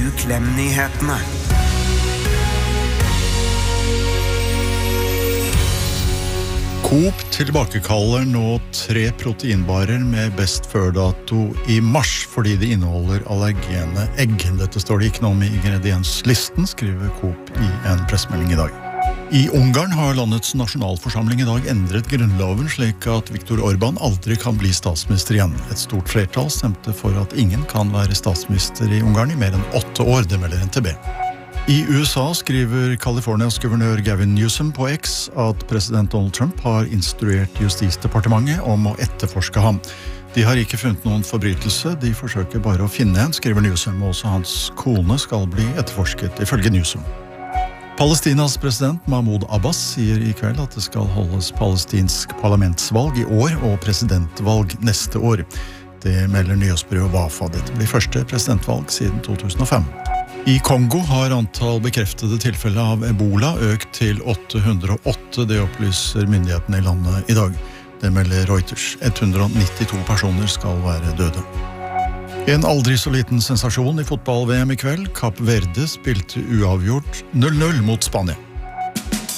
Klem-nyhetene. Coop tilbakekaller nå 3 proteinbarer med best før-dato i mars, fordi de inneholder allergene egg. Dette står det ikke noe om i ingredienslisten, skriver Coop i en pressemelding i dag. I Ungarn har landets nasjonalforsamling i dag endret grunnloven slik at Viktor Orbán aldri kan bli statsminister igjen. Et stort flertall stemte for at ingen kan være statsminister i Ungarn i mer enn 8 år, det melder NTB. I USA skriver Californias guvernør Gavin Newsom på X at president Donald Trump har instruert Justisdepartementet om å etterforske ham. De har ikke funnet noen forbrytelse, de forsøker bare å finne en, skriver Newsom, og også hans kone skal bli etterforsket, ifølge Newsom. Palestinas president Mahmoud Abbas sier i kveld at det skal holdes palestinsk parlamentsvalg i år og presidentvalg neste år. Det melder nyhetsbyrået Wafa. Dette blir første presidentvalg siden 2005. I Kongo har antall bekreftede tilfeller av Ebola økt til 808, det opplyser myndighetene i landet i dag. Det melder Reuters. 192 personer skal være døde. En aldri så liten sensasjon i fotball-VM i kveld. Kapp Verde spilte uavgjort 0-0 mot Spania.